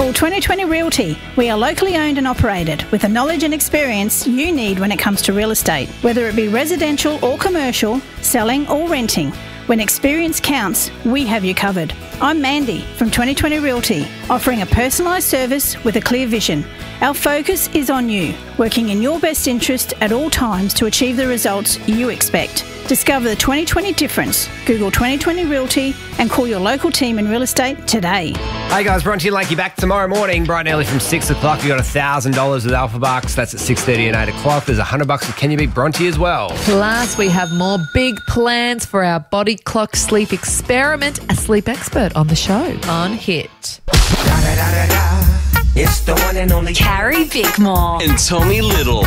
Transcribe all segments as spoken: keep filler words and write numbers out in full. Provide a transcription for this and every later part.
Call twenty twenty Realty. We are locally owned and operated with the knowledge and experience you need when it comes to real estate, whether it be residential or commercial, selling or renting. When experience counts, we have you covered. I'm Mandy from twenty twenty Realty, offering a personalised service with a clear vision. Our focus is on you, working in your best interest at all times to achieve the results you expect. Discover the twenty twenty difference. Google twenty twenty Realty and call your local team in real estate today. Hey guys, Bronte and Lakey back tomorrow morning, bright and early from six o'clock. You got one thousand dollars with Alpha Bucks. That's at six thirty and eight o'clock. There's one hundred bucks with Can You Beat Bronte as well. Plus, we have more big plans for our body clock sleep experiment. A sleep expert on the show on Hit. It's the one and only Carrie Bickmore. and Tommy Little.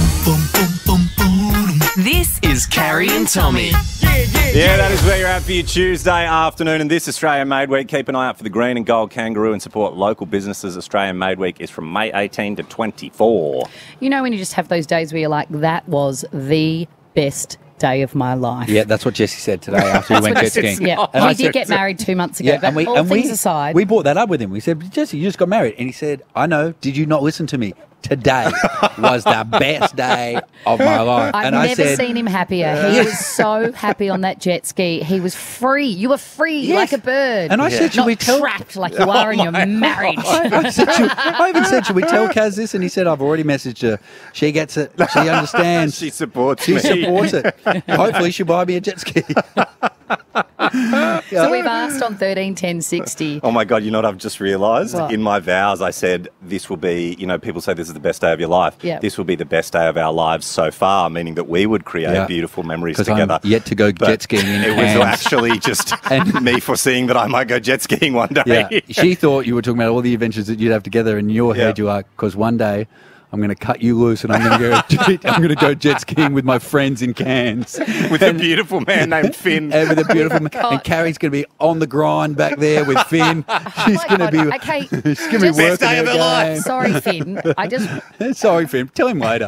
This is Carrie and Tommy. Yeah, that is where you're at for your Tuesday afternoon. And this Australian Made Week, keep an eye out for the green and gold kangaroo and support local businesses. Australian Made Week is from May eighteenth to twenty-fourth. You know when you just have those days where you're like, that was the best day of my life. Yeah, that's what Jesse said today after we went jet skiing. Yeah, And he I did said- get married two months ago, Yeah, but and we, all and things we, aside... we brought that up with him. We said, Jesse, you just got married. And he said, I know. Did you not listen to me? Today was the best day of my life. I've and I never said, seen him happier. He was so happy on that jet ski. He was free. You were free Yes. like a bird. And I said, should Not we tell... trapped like you are in your marriage. I, I, said, should, I even said, should we tell Kaz this? And he said, I've already messaged her. She gets it. She understands. She supports She me. supports it. Hopefully she'll buy me a jet ski. So we've asked on thirteen ten sixty. Oh my God, you know what I've just realised? What? In my vows, I said this will be, you know, people say this is the best day of your life. Yeah. This will be the best day of our lives so far, meaning that we would create Yeah. beautiful memories Because together. I'm yet to go But jet skiing in It was Cairns. actually just me foreseeing that I might go jet skiing one day. Yeah, she thought you were talking about all the adventures that you'd have together. In your head, Yeah. you're like, because one day I'm going to cut you loose and I'm going to go. I'm going to go jet skiing with my friends in Cairns, With a beautiful man named Finn. and with a beautiful. man. God. And Carrie's going to be on the grind back there with Finn. She's my going to God, be. okay, she's going to be just- working Best day her of her life. game. Sorry, Finn. I just Sorry, Finn. Tell him later.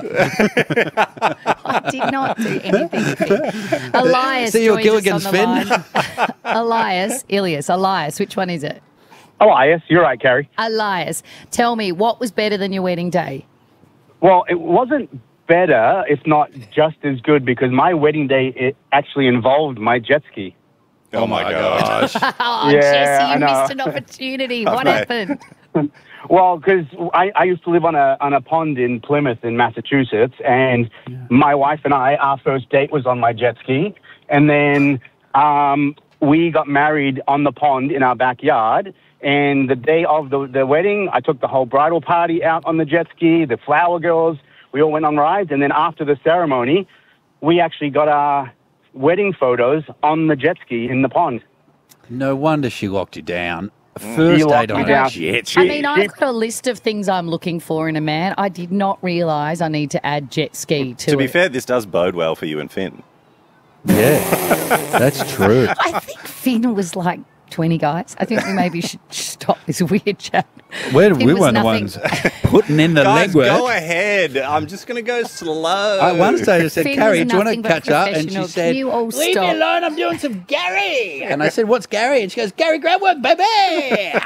I did not do anything, Finn. Elias See you at joins Gilligan's, us on the line. Elias, Ilias, Elias. Which one is it? Elias, you're right, Carrie. Elias, tell me, what was better than your wedding day? Well, it wasn't better, if not just as good, because my wedding day it actually involved my jet ski. Oh my gosh. Oh, Yeah, Jesse, I you know. missed an opportunity. What mate. happened? Well, because I, I used to live on a on a pond in Plymouth in Massachusetts, and my wife and I, our first date was on my jet ski, and then um, we got married on the pond in our backyard. And the day of the, the wedding, I took the whole bridal party out on the jet ski, the flower girls, we all went on rides. And then after the ceremony, we actually got our wedding photos on the jet ski in the pond. No wonder she locked you down. First You locked date me on down. a jet. I mean, I've got a list of things I'm looking for in a man. I did not realise I need to add jet ski to, To be it. fair, this does bode well for you and Finn. Yeah, that's true. I think Finn was like twenty guys. I think we maybe should stop this weird chat. Where It we was weren't the nothing. ones putting in the Guys, legwork. go ahead. I'm just going to go slow. I one stage I said, Finn Carrie, was do you want to nothing but catch up? And she professional. said, Can you all leave me stop? alone, I'm doing some Gary. And I said, what's Gary? And she goes, Gary Groundwork, baby.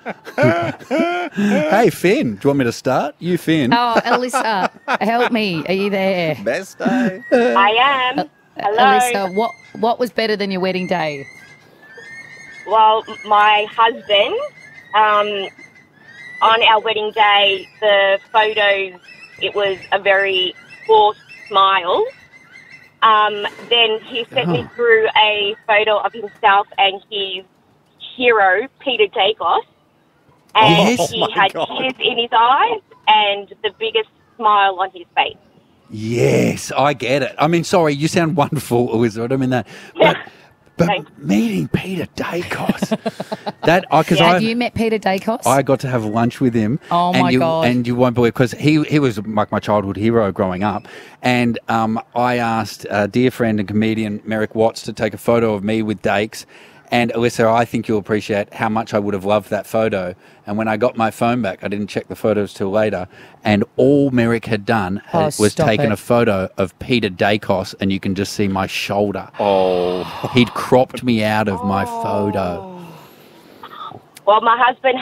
Hey, Finn, do you want me to start? You, Finn. Oh, Alyssa, help me. Are you there? Best day. I am. Hello. Alyssa, what, what was better than your wedding day? Well, my husband, um, on our wedding day, the photos, it was a very forced smile. Um, then he sent me through a photo of himself and his hero, Peter Dacos. And Yes. he Oh my had God. tears in his eyes and the biggest smile on his face. Yes, I get it. I mean, sorry, you sound wonderful, Elizabeth. I don't mean that. But, but Thanks. meeting Peter Dacos, that because Have I you met Peter Dacos? I got to have lunch with him. Oh, and my you, God. And you won't believe, because he, he was like my childhood hero growing up. And um, I asked a dear friend and comedian Merrick Watts to take a photo of me with Dakes. And Alyssa, I think you'll appreciate how much I would have loved that photo. And when I got my phone back, I didn't check the photos till later. And all Merrick had done Oh, had, was stop taken it. a photo of Peter Dacos, and you can just see my shoulder. Oh. He'd cropped me out of my photo. Well, my husband